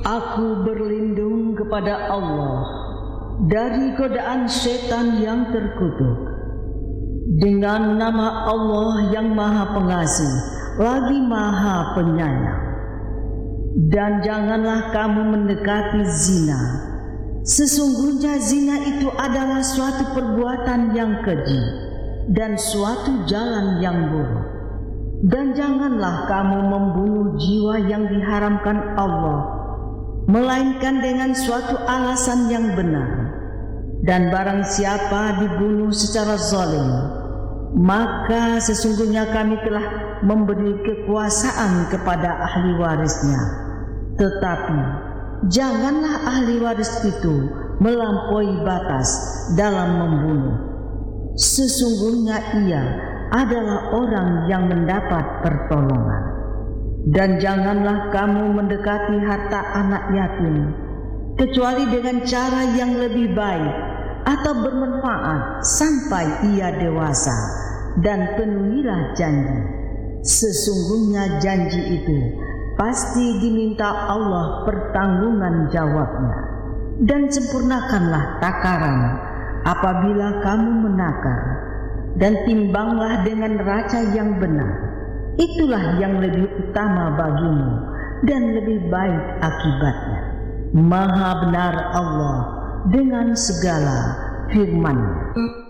Aku berlindung kepada Allah dari godaan setan yang terkutuk. Dengan nama Allah yang Maha Pengasih lagi Maha Penyayang. Dan janganlah kamu mendekati zina. Sesungguhnya zina itu adalah suatu perbuatan yang keji dan suatu jalan yang buruk. Dan janganlah kamu membunuh jiwa yang diharamkan Allah, melainkan dengan suatu alasan yang benar. Dan barang siapa dibunuh secara zalim, maka sesungguhnya kami telah memberi kekuasaan kepada ahli warisnya. Tetapi janganlah ahli waris itu melampaui batas dalam membunuh. Sesungguhnya ia adalah orang yang mendapat pertolongan. Dan janganlah kamu mendekati harta anak yatim kecuali dengan cara yang lebih baik atau bermanfaat sampai ia dewasa, dan penuhilah janji. Sesungguhnya janji itu pasti diminta Allah pertanggungan jawabnya. Dan sempurnakanlah takaran apabila kamu menakar, dan timbanglah dengan neraca yang benar. Itulah yang lebih utama bagimu dan lebih baik akibatnya. Maha benar Allah dengan segala firman-Nya.